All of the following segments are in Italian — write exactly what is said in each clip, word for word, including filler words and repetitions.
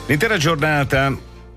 L'intera giornata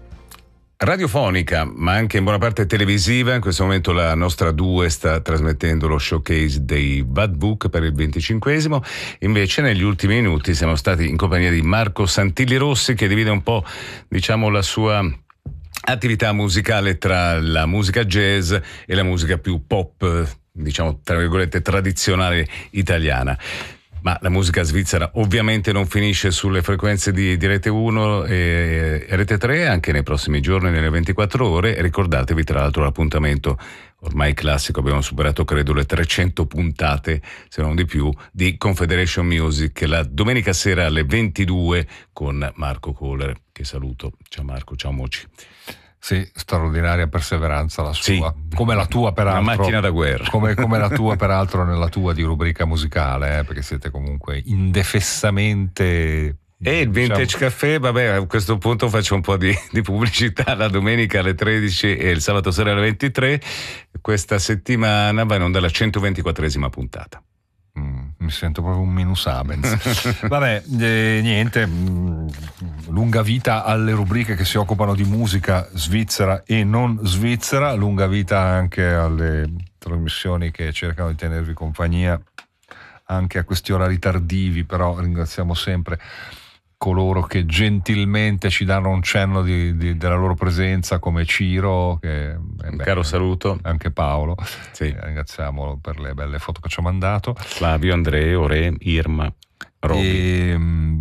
radiofonica, ma anche in buona parte televisiva. In questo momento la nostra due sta trasmettendo lo showcase dei Bad Book per il venticinquesimo. Invece negli ultimi minuti siamo stati in compagnia di Marco Santilli Rossi, che divide un po', diciamo, la sua attività musicale tra la musica jazz e la musica più pop, diciamo tra virgolette tradizionale italiana. Ma la musica svizzera ovviamente non finisce sulle frequenze di, di Rete uno e Rete tre, anche nei prossimi giorni, nelle ventiquattro ore. Ricordatevi tra l'altro l'appuntamento ormai classico, abbiamo superato credo le trecento puntate, se non di più, di Confederation Music, la domenica sera alle ventidue con Marco Kohler, che saluto. Ciao Marco, ciao Moci. Sì, straordinaria perseveranza la sua, sì, come la tua peraltro. Una macchina da guerra. Come, come la tua peraltro nella tua di rubrica musicale, eh, perché siete comunque indefessamente... E il Vintage diciamo... Café, vabbè, a questo punto faccio un po' di, di pubblicità. La domenica alle tredici e il sabato sera alle ventitré. Questa settimana va in onda la centoventiquattresima puntata. Mm, mi sento proprio un minus abens. Vabbè, eh, niente, mh, lunga vita alle rubriche che si occupano di musica svizzera e non svizzera, lunga vita anche alle trasmissioni che cercano di tenervi compagnia anche a questi orari tardivi, però ringraziamo sempre coloro che gentilmente ci danno un cenno di, di, della loro presenza, come Ciro, che è un beh, caro saluto, anche Paolo, sì. eh, ringraziamolo per le belle foto che ci ha mandato, Flavio, Andrea, Ore, Irma, Roby. E,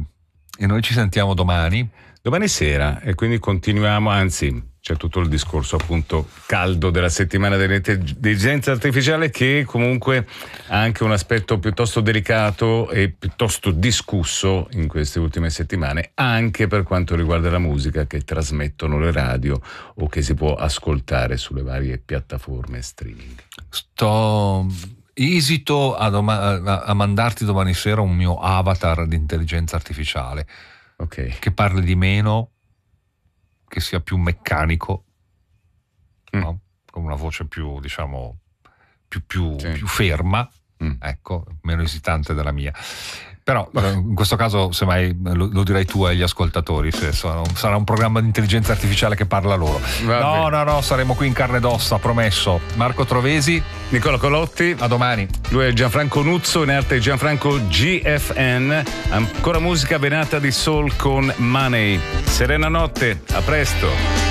e noi ci sentiamo domani domani sera, e quindi continuiamo, anzi c'è tutto il discorso appunto caldo della settimana dell'intelligenza artificiale, che comunque ha anche un aspetto piuttosto delicato e piuttosto discusso in queste ultime settimane, anche per quanto riguarda la musica che trasmettono le radio o che si può ascoltare sulle varie piattaforme streaming. Sto esito a, doma- a, a mandarti domani sera un mio avatar di intelligenza artificiale, ok, che parli di meno, che sia più meccanico, mm. no? Con una voce più, diciamo, più, più, sì. più ferma, mm. ecco, meno esitante della mia. Però in questo caso semmai lo, lo direi tu agli ascoltatori, se sono, sarà un programma di intelligenza artificiale che parla loro. Va no, bene. no, no, saremo qui in carne ed ossa, promesso. Marco Trovesi, Nicola Colotti, a domani. Lui è Gianfranco Nuzzo, in arte Gianfranco G F N. Ancora musica venata di soul con Money. Serena notte, a presto.